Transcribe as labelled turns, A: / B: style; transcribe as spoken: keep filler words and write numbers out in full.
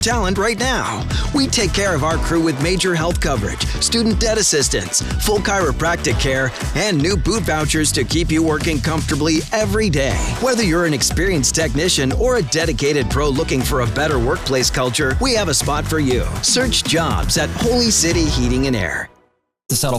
A: talent right now. We take care of our crew with major health coverage, student debt assistance, full chiropractic care, and new boot vouchers to keep you working comfortably every day. Whether you're an experienced technician or a dedicated pro looking for a better workplace culture, we have a spot for you. Search jobs at Holy City Heating and Air.
B: To settle